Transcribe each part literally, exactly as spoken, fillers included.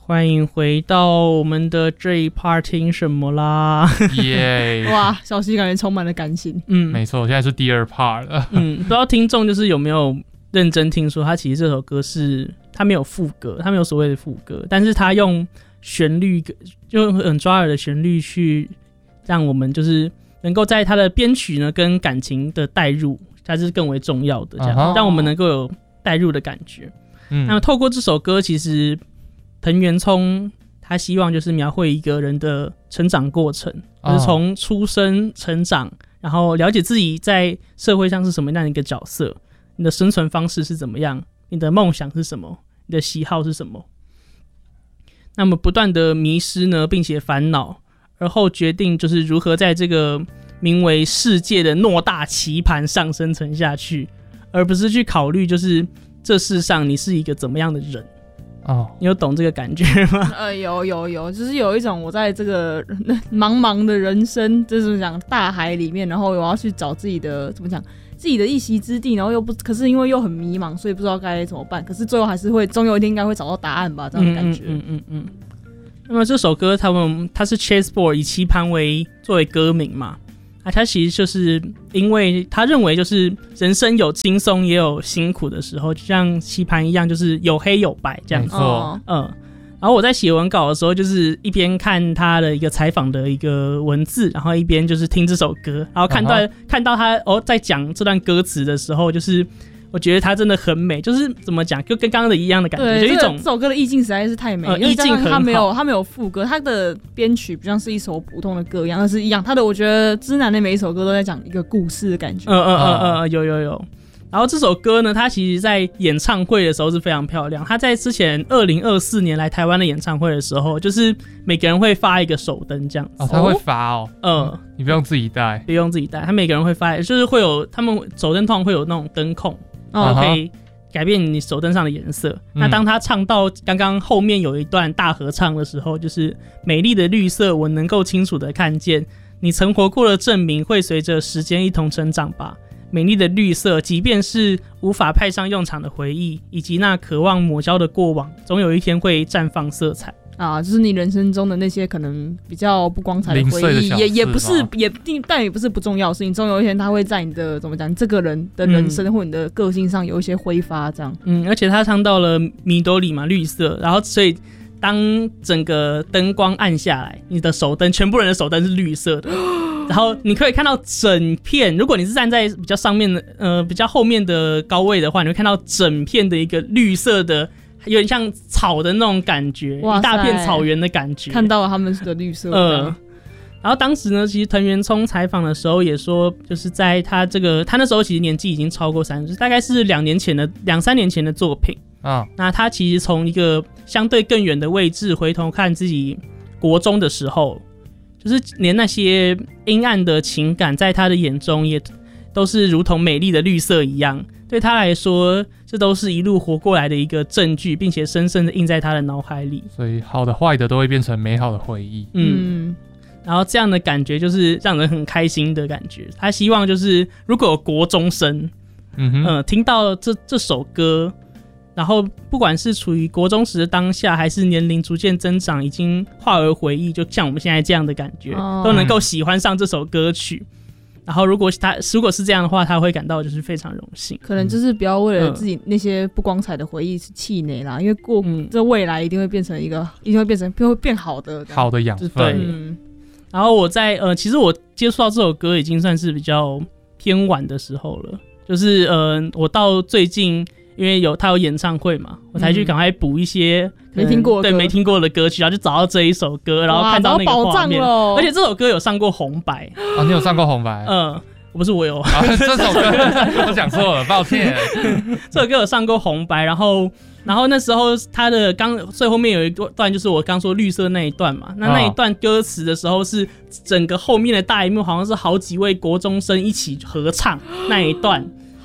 欢迎回到我们的这一 part 听什么啦？ 耶、 yeah ！哇，小西感觉充满了感情。 嗯，没错，现在是第二 part 了。 嗯，不知道听众就是有没有认真听说，他其实这首歌是他没有副歌，他没有所谓的副歌，但是他用旋律，就用很抓耳的旋律去让我们就是能够在他的编曲呢跟感情的带入，它是更为重要的，这样、uh-huh. 让我们能够有带入的感觉。嗯，那么透过这首歌，其实藤原聪他希望就是描绘一个人的成长过程，就是从出生成长，然后了解自己在社会上是什么样的一个角色，你的生存方式是怎么样，你的梦想是什么，你的喜好是什么。那么不断的迷失呢，并且烦恼，而后决定就是如何在这个名为世界的偌大棋盘上生存下去，而不是去考虑就是这世上你是一个怎么样的人。哦，你有懂这个感觉吗？ 呃，有有有，就是有一种我在这个茫茫的人生，就是讲大海里面，然后我要去找自己的怎么讲，自己的一席之地，然后又不，可是因为又很迷茫，所以不知道该怎么办。可是最后还是会，终有一天应该会找到答案吧，这样的感觉。嗯嗯嗯 嗯, 嗯。那么这首歌，他们它是 Chessboard 以棋盘为作为歌名嘛？啊，他其实就是因为他认为就是人生有轻松也有辛苦的时候，就像棋盘一样，就是有黑有白这样子。嗯，然后我在写文稿的时候，就是一边看他的一个采访的一个文字，然后一边就是听这首歌，然后看到、uh-huh. 看到他哦在讲这段歌词的时候，就是我觉得他真的很美，就是怎么讲，就跟刚刚的一样的感觉，就一种、这个、这首歌的意境实在是太美了，呃、意境很好，他没有他没有副歌，他的编曲不像是一首普通的歌一样，而是一样，他的我觉得知南的每一首歌都在讲一个故事的感觉。嗯嗯嗯嗯，有有有。然后这首歌呢，它其实在演唱会的时候是非常漂亮。他在之前二零二四年来台湾的演唱会的时候，就是每个人会发一个手灯这样子。 哦，他会发哦。 嗯， 你不用自己带， 不用自己带，他每个人会发，就是会有他们手灯通常会有那种灯控，哦，可以改变你手灯上的颜色。嗯、那当他唱到刚刚后面有一段大合唱的时候，就是美丽的绿色，我能够清楚的看见你曾活过的证明，会随着时间一同成长吧。美丽的绿色，即便是无法派上用场的回忆，以及那渴望抹消的过往，总有一天会绽放色彩啊！就是你人生中的那些可能比较不光彩的回忆，也也不是也但也不是不重要的事情，总有一天它会在你的怎么讲，这个人的人生、嗯、或你的个性上有一些挥发，这样。嗯，而且他唱到了米多里嘛，绿色，然后所以当整个灯光暗下来，你的手灯，全部人的手灯是绿色的。然后你可以看到整片，如果你是站在比较上面的呃比较后面的高位的话，你会看到整片的一个绿色的，有点像草的那种感觉，一大片草原的感觉，看到了他们的绿色。嗯、呃，然后当时呢，其实藤原聪采访的时候也说，就是在他这个他那时候其实年纪已经超过三十，大概是两年前的两三年前的作品啊。那他其实从一个相对更远的位置回头看自己国中的时候。就是连那些阴暗的情感在他的眼中也都是如同美丽的绿色一样，对他来说这都是一路活过来的一个证据，并且深深的印在他的脑海里，所以好的坏的都会变成美好的回忆。嗯，然后这样的感觉就是让人很开心的感觉。他希望就是如果有国中生嗯哼、呃、听到 这, 这首歌，然后不管是处于国中时的当下，还是年龄逐渐增长已经化为回忆，就像我们现在这样的感觉、哦、都能够喜欢上这首歌曲。然后如果他如果是这样的话，他会感到就是非常荣幸。可能就是不要为了自己那些不光彩的回忆是气馁啦、嗯、因为过、嗯、这未来一定会变成一个一定会变成会变好的好的养分。对、嗯、然后我在呃其实我接触到这首歌已经算是比较偏晚的时候了，就是呃我到最近因为有他有演唱会嘛，我才去赶快补一些没听过对没听过的歌曲，然后就找到这一首歌，然后看到那个画面，而且这首歌有上过红白啊，你有上过红白？嗯，不是我有、啊，这首歌我讲错了，抱歉。这首歌有上过红白，然后然后那时候他的刚最后面有一段就是我刚说绿色那一段嘛，那那一段歌词的时候是整个后面的大荧幕好像是好几位国中生一起合唱那一段。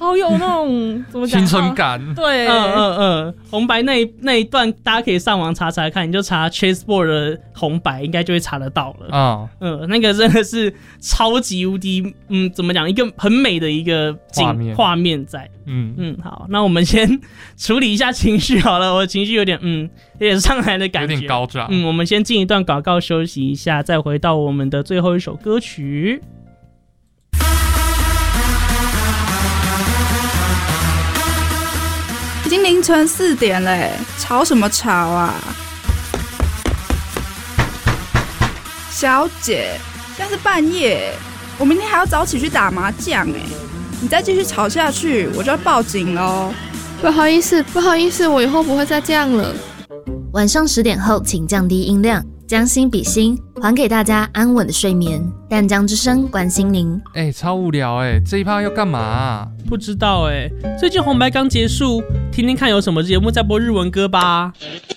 好有那种怎么讲青春感。 对， 嗯嗯嗯，红白那一那一段大家可以上网查查看，你就查 Chessboard 的红白，应该就会查得到了。 嗯嗯，那个真的是超级无敌，嗯，怎么讲，一个很美的一个景画面在。 嗯嗯，好，那我们先处理一下情绪好了，我的情绪有点嗯有点上来的感觉， 有点高涨。 嗯，我们先进一段广告休息一下，再回到我们的最后一首歌曲。 已经凌晨四点嘞，吵什么吵啊？小姐，现在是半夜，我明天还要早起去打麻将哎，你再继续吵下去，我就要报警喽。 不好意思，不好意思，我以后不会再这样了。 晚上十点后，请降低音量，将心比心，还给大家安稳的睡眠。淡江之声关心您。 哎、欸，超无聊哎、欸，这一趴要干嘛、啊？ 不知道哎、欸，最近红白刚结束，听听看有什么节目在播日文歌吧。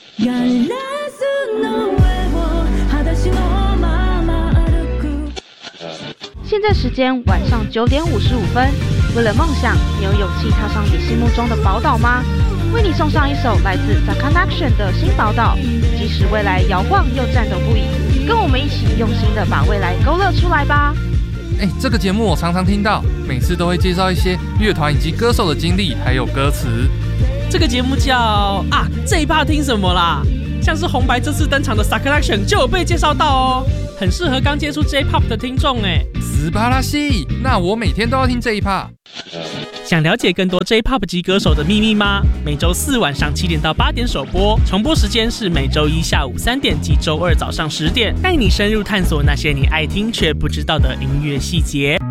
现在时间晚上九点五十五分。为了梦想，你有勇气踏上你心目中的宝岛吗？为你送上一首来自 Sakanation 的新宝岛，即使未来摇晃又战斗不已，跟我们一起用心的把未来勾勒出来吧。 哎、欸，这个节目我常常听到，每次都会介绍一些乐团以及歌手的经历，还有歌词。 这个节目叫啊，这一趴听什么啦？像是红白这次登场的 Sakanation 就有被介绍到哦，很适合刚接触 J-Pop 的听众哎。 斯巴拉西，那我每天都要听这一趴。 想了解更多 J-Pop 级歌手的秘密吗？每周四晚上七点到八点首播，重播时间是每周一下午三点及周二早上十点，带你深入探索那些你爱听却不知道的音乐细节。